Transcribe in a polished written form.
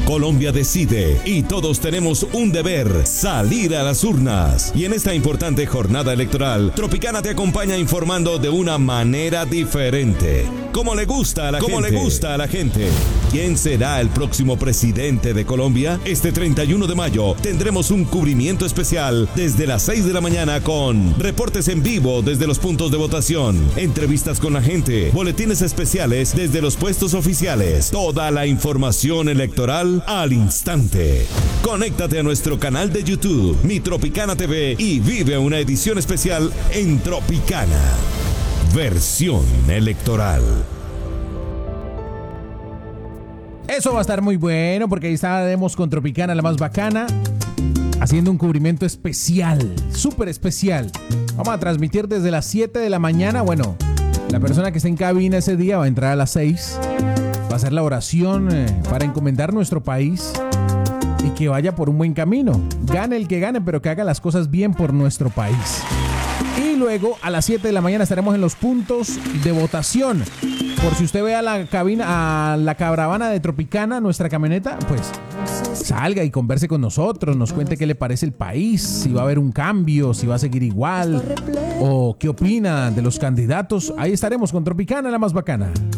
Colombia decide y todos tenemos un deber: salir a las urnas. Y en esta importante jornada electoral, Tropicana te acompaña informando de una manera diferente. Como le gusta a la gente. ¿Quién será el próximo presidente de Colombia? Este 31 de mayo tendremos un cubrimiento especial desde las 6 de la mañana con reportes en vivo desde los puntos de votación, entrevistas con la gente, boletines especiales desde los puestos oficiales, toda la información electoral al instante. Conéctate a nuestro canal de YouTube, Mi Tropicana TV, y vive una edición especial en Tropicana. Versión electoral. Eso va a estar muy bueno porque ahí estaremos con Tropicana, la más bacana, haciendo un cubrimiento especial, súper especial. Vamos a transmitir desde las 7 de la mañana. Bueno, la persona que esté en cabina ese día va a entrar a las 6. Va a hacer la oración para encomendar nuestro país y que vaya por un buen camino. Gane el que gane, pero que haga las cosas bien por nuestro país. Y luego a las 7 de la mañana estaremos en los puntos de votación. Por si usted ve a la cabina, a la caravana de Tropicana, nuestra camioneta, pues salga y converse con nosotros, nos cuente qué le parece el país, si va a haber un cambio, si va a seguir igual, o qué opina de los candidatos. Ahí estaremos con Tropicana, la más bacana.